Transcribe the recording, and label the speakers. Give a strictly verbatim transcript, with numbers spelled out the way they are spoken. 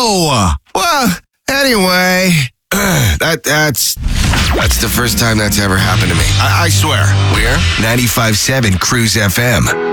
Speaker 1: Oh! Well, anyway, that that's that's the first time that's ever happened to me. I, I swear. We're ninety-five point seven Cruise F M.